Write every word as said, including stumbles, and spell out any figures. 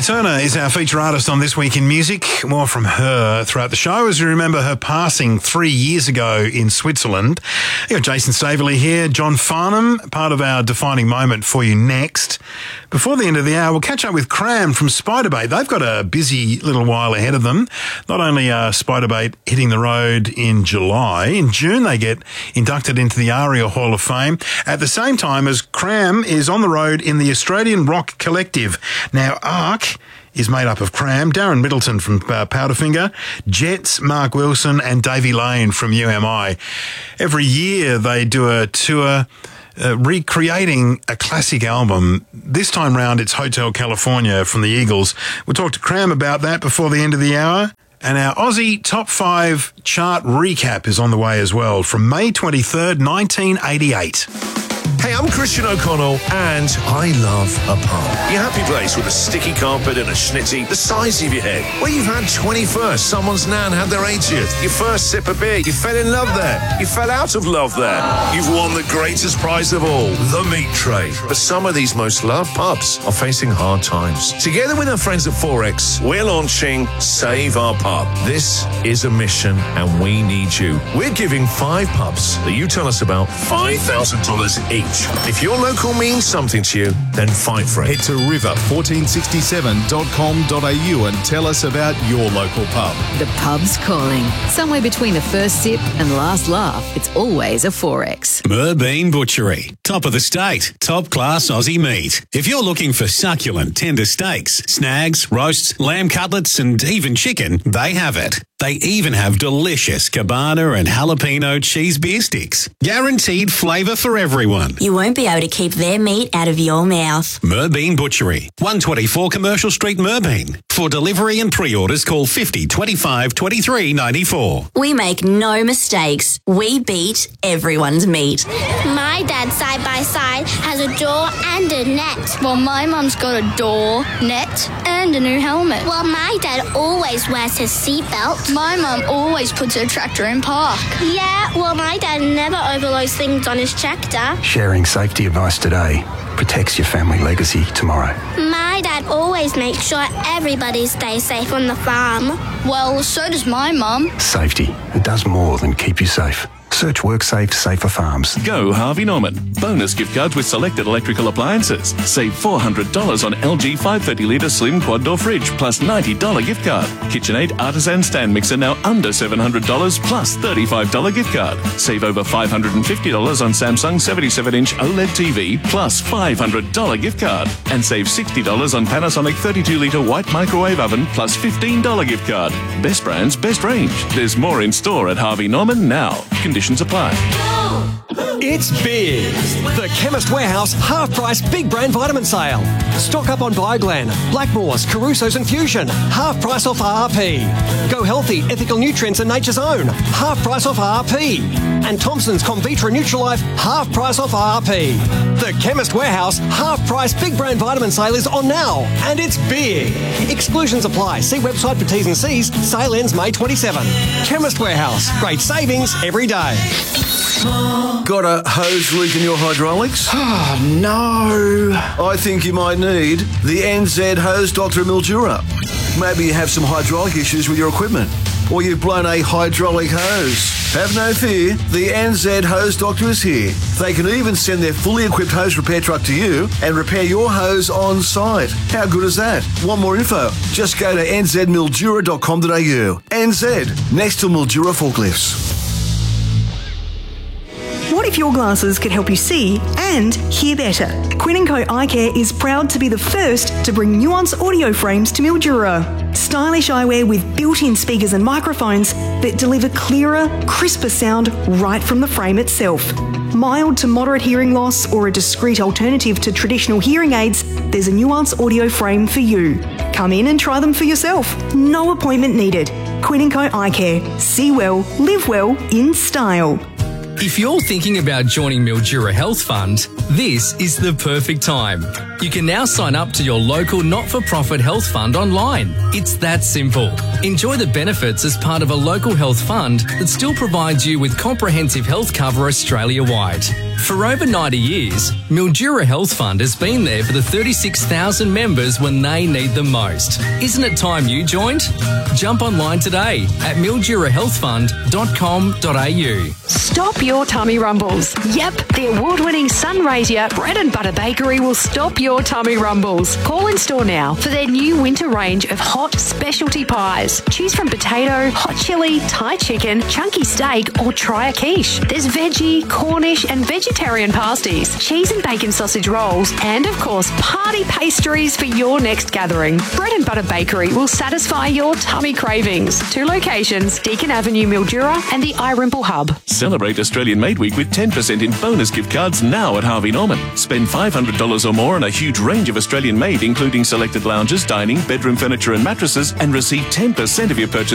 Turner is our feature artist on This Week in Music. More from her throughout the show as we remember her passing three years ago in Switzerland. You got Jason Staveley here, John Farnham, part of our defining moment for you next. Before the end of the hour, we'll catch up with Cram from Spiderbait. They've got a busy little while ahead of them. Not only are Spiderbait hitting the road in July, in June they get inducted into the ARIA Hall of Fame at the same time as Cram is on the road in the Australian Rock Collective. Now, ARC is made up of Cram, Darren Middleton from uh, Powderfinger, Jets, Mark Wilson and Davey Lane from U M I. Every year they do a tour Uh, recreating a classic album. This time round, it's Hotel California from the Eagles. We'll talk to Cram about that before the end of the hour. And our Aussie Top five chart recap is on the way as well from May twenty-third, nineteen eighty-eight. Hey, I'm Christian O'Connell, and I love a pub. Your happy place with a sticky carpet and a schnitty the size of your head. Where you've had twenty-first, someone's nan had their eightieth. Your first sip of beer, you fell in love there. You fell out of love there. You've won the greatest prize of all, the meat tray. But some of these most loved pubs are facing hard times. Together with our friends at Forex, we're launching Save Our Pub. This is a mission, and we need you. We're giving five pubs that you tell us about five thousand dollars each. If your local means something to you, then fight for it. Head to river fourteen sixty-seven dot com dot a u and tell us about your local pub. The pub's calling. Somewhere between the first sip and last laugh, it's always a Forex. Merbean Butchery. Top of the state. Top class Aussie meat. If you're looking for succulent, tender steaks, snags, roasts, lamb cutlets and even chicken, they have it. They even have delicious cabana and jalapeno cheese beer sticks. Guaranteed flavour for everyone. You won't be able to keep their meat out of your mouth. Merbean Butchery, one twenty-four Commercial Street, Merbean. For delivery and pre-orders, call fifty twenty-five twenty-three ninety-four. We make no mistakes. We beat everyone's meat. My dad, side by side, has a door and a net. Well, my mum's got a door, net, and a new helmet. Well, my dad always wears his seatbelt. My mum always puts her tractor in park. Yeah, well, my dad never overloads things on his tractor. Sharing safety advice today protects your family legacy tomorrow. My dad always makes sure everybody stays safe on the farm. Well, so does my mum. Safety. It does more than keep you safe. Search WorkSafe Safer Farms. Go Harvey Norman. Bonus gift cards with selected electrical appliances. Save four hundred dollars on L G five hundred thirty litre slim quad door fridge plus ninety dollars gift card. KitchenAid Artisan stand mixer now under seven hundred dollars plus thirty-five dollars gift card. Save over five hundred fifty dollars on Samsung seventy-seven inch OLED T V plus five hundred dollars gift card. And save sixty dollars on Panasonic thirty-two litre white microwave oven plus fifteen dollars gift card. Best brands, best range. There's more in store at Harvey Norman now. Conditions apply. It's big. The Chemist Warehouse half-price big brand vitamin sale. Stock up on Bioglan, Blackmores, Caruso's and Fusion. Half price off R R P. Go Healthy, Ethical Nutrients and Nature's Own. Half price off R R P. And Thompson's Comvitra Nutralife. Half price off R R P. The Chemist Warehouse half-price big brand vitamin sale is on now. And it's big. Exclusions apply. See website for T's and C's. Sale ends May twenty-seventh. Chemist Warehouse. Great savings every day. Got a hose leak in your hydraulics? Oh, no. I think you might need the N Z Hose Doctor Mildura. Maybe you have some hydraulic issues with your equipment, or you've blown a hydraulic hose. Have no fear, the N Z Hose Doctor is here. They can even send their fully equipped hose repair truck to you and repair your hose on site. How good is that? Want more info? Just go to n z mildura dot com dot a u. N Z, next to Mildura Forklifts. What if your glasses could help you see and hear better? Quinn and Co Eye Care is proud to be the first to bring Nuance audio frames to Mildura. Stylish eyewear with built-in speakers and microphones that deliver clearer, crisper sound right from the frame itself. Mild to moderate hearing loss or a discreet alternative to traditional hearing aids, there's a Nuance audio frame for you. Come in and try them for yourself. No appointment needed. Quinn and Co Eye Care. See well, live well in style. If you're thinking about joining Mildura Health Fund, This is the perfect time. You can now sign up to your local not-for-profit health fund online. It's that simple. Enjoy the benefits as part of a local health fund that still provides you with comprehensive health cover Australia-wide. For over ninety years, Mildura Health Fund has been there for the thirty-six thousand members when they need them most. Isn't it time you joined? Jump online today at mildura health fund dot com dot a u. Stop your tummy rumbles. Yep, the award-winning Sunraysia Bread and Butter Bakery will stop your tummy rumbles. Call in store now for their new winter range of hot specialty pies. Choose from potato, hot chili, Thai chicken, chunky steak, or try a quiche. There's veggie, Cornish, and vegetarian pasties, cheese and bacon sausage rolls, and of course, party pastries for your next gathering. Bread and Butter Bakery will satisfy your tummy cravings. Two locations, Deakin Avenue, Mildura, and the iRimple Hub. Celebrate Australian Made Week with ten percent in bonus gift cards now at Harvey Norman. Spend five hundred dollars or more on a huge range of Australian made, including selected lounges, dining, bedroom furniture and mattresses, and receive ten percent of your purchase